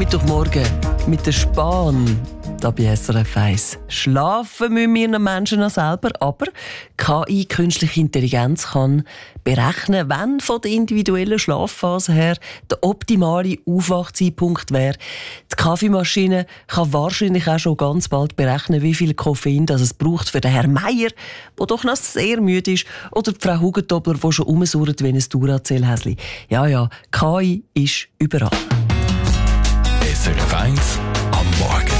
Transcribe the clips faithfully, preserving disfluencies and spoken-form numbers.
Mittwochmorgen mit der Spahn. Da bei S R F eins. Schlafen müssen wir Menschen noch selber, aber K I, künstliche Intelligenz, kann berechnen, wann von der individuellen Schlafphase her der optimale Aufwachzeitpunkt wäre. Die Kaffeemaschine kann wahrscheinlich auch schon ganz bald berechnen, wie viel Koffein das es braucht für den Herrn Meier, der doch noch sehr müde ist, oder die Frau Hugentobler, die schon rumsurrt wie ein Duracell-Häsli. Ja, ja, K I ist überall. S R F eins am Morgen.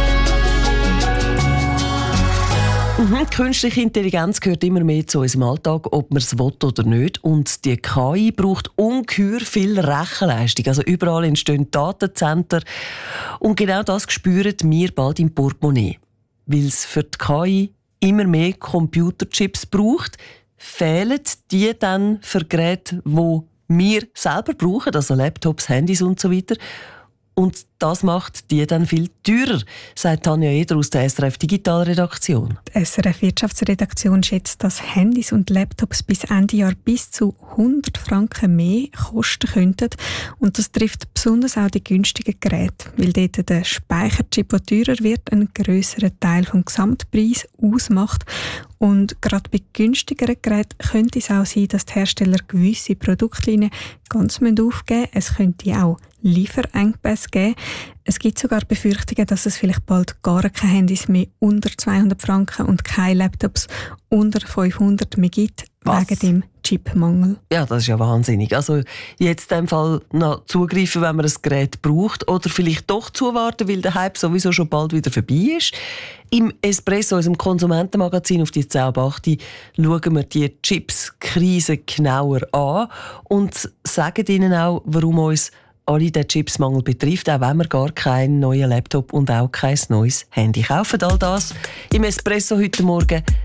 Mhm, die künstliche Intelligenz gehört immer mehr zu unserem Alltag, ob man es will oder nicht. Und die K I braucht ungeheuer viel Rechenleistung. Also überall entstehen Datenzentren. Und genau das spüren wir bald im Portemonnaie. Weil es für die K I immer mehr Computerchips braucht, fehlen die dann für Geräte, die wir selber brauchen, also Laptops, Handys und so weiter. Und das macht die dann viel teurer, sagt Tanja Eder aus der S R F Digitalredaktion. Die S R F Wirtschaftsredaktion schätzt, dass Handys und Laptops bis Ende Jahr bis zu hundert Franken mehr kosten könnten. Und das trifft besonders auch die günstigen Geräte, weil dort der Speicherchip, der teurer wird, einen grösseren Teil vom Gesamtpreis ausmacht. Und gerade bei günstigeren Geräten könnte es auch sein, dass die Hersteller gewisse Produktlinien ganz aufgeben müssen. Es könnte auch Lieferengpässe geben. Es gibt sogar Befürchtungen, dass es vielleicht bald gar keine Handys mehr unter zweihundert Franken und keine Laptops unter fünfhundert mehr gibt, Was? wegen dem Chipmangel. Ja, das ist ja wahnsinnig. Also jetzt in dem Fall noch zugreifen, wenn man ein Gerät braucht, oder vielleicht doch zuwarten, weil der Hype sowieso schon bald wieder vorbei ist. Im Espresso, unserem Konsumentenmagazin auf die zehn ab acht, schauen wir die Chips-Krise genauer an und sagen Ihnen auch, warum uns alle den Chipsmangel betrifft, auch wenn wir gar keinen neuen Laptop und auch kein neues Handy kaufen. All das im Espresso heute Morgen.